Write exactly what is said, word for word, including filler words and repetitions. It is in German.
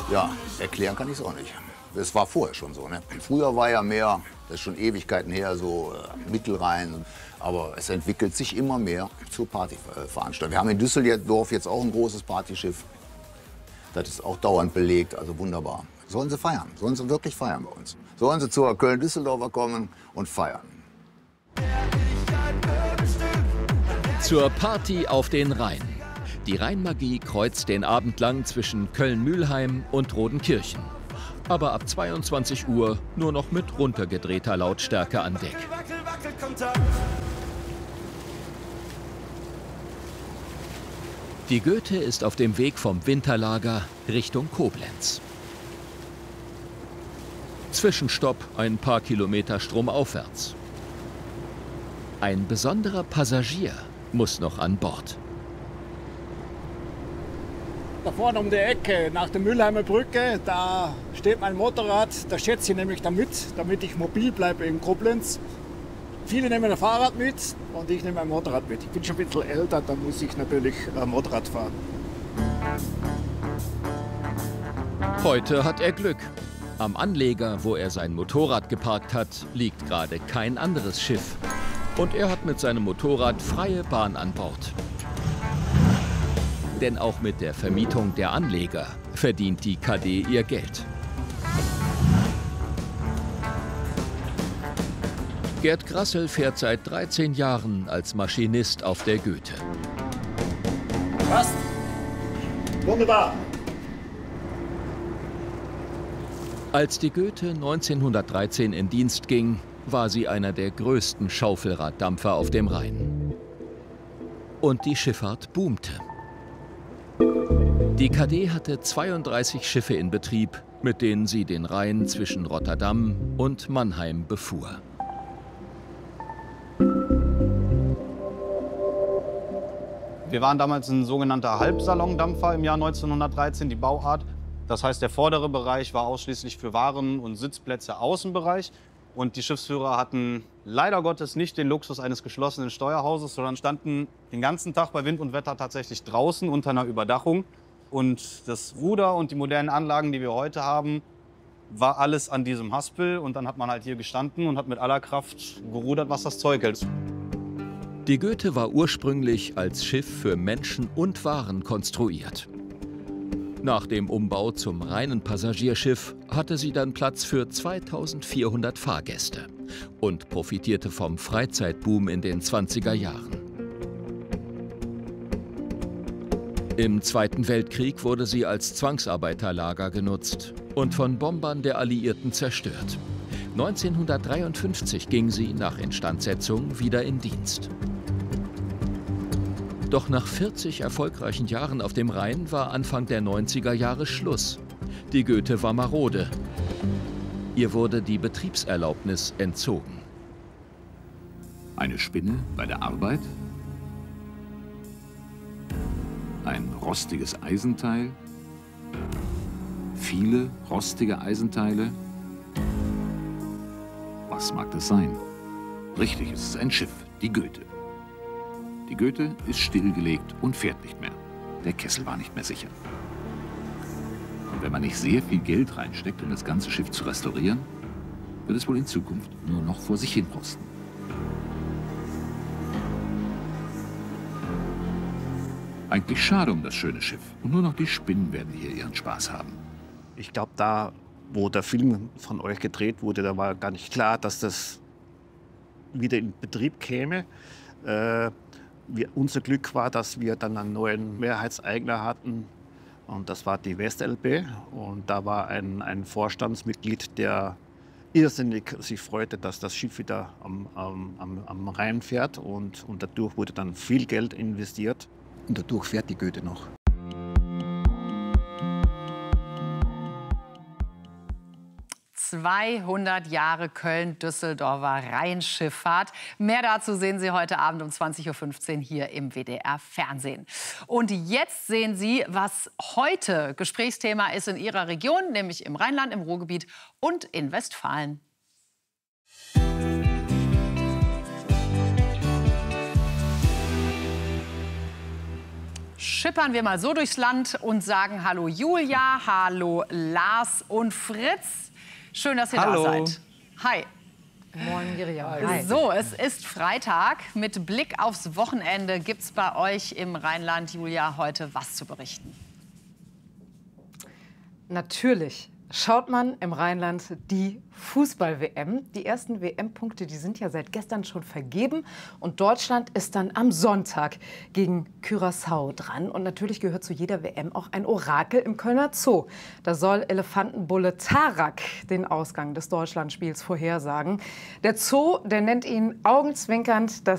Ja, erklären kann ich es auch nicht. Das war vorher schon so. Ne? Früher war ja mehr, das ist schon Ewigkeiten her, so äh, Mittelrhein. Aber es entwickelt sich immer mehr zur Partyveranstaltung. Wir haben in Düsseldorf jetzt auch ein großes Partyschiff. Das ist auch dauernd belegt, also wunderbar. Sollen sie feiern, sollen sie wirklich feiern bei uns. Sollen sie zur Köln-Düsseldorfer kommen und feiern. Zur Party auf den Rhein. Die Rheinmagie kreuzt den Abend lang zwischen Köln-Mülheim und Rodenkirchen. Aber ab zweiundzwanzig Uhr nur noch mit runtergedrehter Lautstärke an Deck. Die Goethe ist auf dem Weg vom Winterlager Richtung Koblenz. Zwischenstopp ein paar Kilometer stromaufwärts. Ein besonderer Passagier muss noch an Bord. Da vorne um die Ecke, nach der Mülheimer Brücke, da steht mein Motorrad. Da schätze ich nämlich damit, damit ich mobil bleibe in Koblenz. Viele nehmen ein Fahrrad mit und ich nehme ein Motorrad mit. Ich bin schon ein bisschen älter, da muss ich natürlich äh, Motorrad fahren. Heute hat er Glück. Am Anleger, wo er sein Motorrad geparkt hat, liegt gerade kein anderes Schiff. Und er hat mit seinem Motorrad freie Bahn an Bord. Denn auch mit der Vermietung der Anleger verdient die K D ihr Geld. Gerd Grassel fährt seit dreizehn Jahren als Maschinist auf der Goethe. Passt. Wunderbar. Als die Goethe neunzehnhundertdreizehn in Dienst ging, war sie einer der größten Schaufelraddampfer auf dem Rhein. Und die Schifffahrt boomte. Die K D hatte zweiunddreißig Schiffe in Betrieb, mit denen sie den Rhein zwischen Rotterdam und Mannheim befuhr. Wir waren damals ein sogenannter Halbsalondampfer im Jahr neunzehnhundertdreizehn, die Bauart. Das heißt, der vordere Bereich war ausschließlich für Waren- und Sitzplätze Außenbereich. Und die Schiffsführer hatten leider Gottes nicht den Luxus eines geschlossenen Steuerhauses, sondern standen den ganzen Tag bei Wind und Wetter tatsächlich draußen unter einer Überdachung. Und das Ruder und die modernen Anlagen, die wir heute haben, war alles an diesem Haspel. Und dann hat man halt hier gestanden und hat mit aller Kraft gerudert, was das Zeug hält. Die Goethe war ursprünglich als Schiff für Menschen und Waren konstruiert. Nach dem Umbau zum reinen Passagierschiff hatte sie dann Platz für zweitausendvierhundert Fahrgäste und profitierte vom Freizeitboom in den zwanziger Jahren. Im Zweiten Weltkrieg wurde sie als Zwangsarbeiterlager genutzt und von Bombern der Alliierten zerstört. neunzehnhundertdreiundfünfzig ging sie nach Instandsetzung wieder in Dienst. Doch nach vierzig erfolgreichen Jahren auf dem Rhein war Anfang der neunziger Jahre Schluss. Die Goethe war marode. Ihr wurde die Betriebserlaubnis entzogen. Eine Spinne bei der Arbeit? Ein rostiges Eisenteil? Viele rostige Eisenteile? Was mag das sein? Richtig, es ist ein Schiff, die Goethe. Die Goethe ist stillgelegt und fährt nicht mehr. Der Kessel war nicht mehr sicher. Und wenn man nicht sehr viel Geld reinsteckt, um das ganze Schiff zu restaurieren, wird es wohl in Zukunft nur noch vor sich hin rosten. Eigentlich schade um das schöne Schiff. Und nur noch die Spinnen werden hier ihren Spaß haben. Ich glaube, da, wo der Film von euch gedreht wurde, da war gar nicht klar, dass das wieder in Betrieb käme. Äh, wir, unser Glück war, dass wir dann einen neuen Mehrheitseigner hatten. Und das war die Westelbe. Und da war ein, ein Vorstandsmitglied, der irrsinnig sich freute, dass das Schiff wieder am, am, am Rhein fährt. Und, und dadurch wurde dann viel Geld investiert. Und dadurch fährt die Goethe noch. zweihundert Jahre Köln-Düsseldorfer Rheinschifffahrt. Mehr dazu sehen Sie heute Abend um zwanzig Uhr fünfzehn hier im W D R-Fernsehen. Und jetzt sehen Sie, was heute Gesprächsthema ist in Ihrer Region, nämlich im Rheinland, im Ruhrgebiet und in Westfalen. schippern wir mal so durchs Land und sagen Hallo Julia, hallo Lars und Fritz. Schön, dass ihr Hallo. da seid. Hi. Moin, Miriam. So, es ist Freitag. Mit Blick aufs Wochenende gibt es bei euch im Rheinland, Julia, heute was zu berichten? Natürlich schaut man im Rheinland die Fußball-W M. Die ersten W M-Punkte, die sind ja seit gestern schon vergeben. Und Deutschland ist dann am Sonntag gegen Curaçao dran. Und natürlich gehört zu jeder W M auch ein Orakel im Kölner Zoo. Da soll Elefantenbulle Tarak den Ausgang des Deutschlandspiels vorhersagen. Der Zoo, der nennt ihn augenzwinkernd das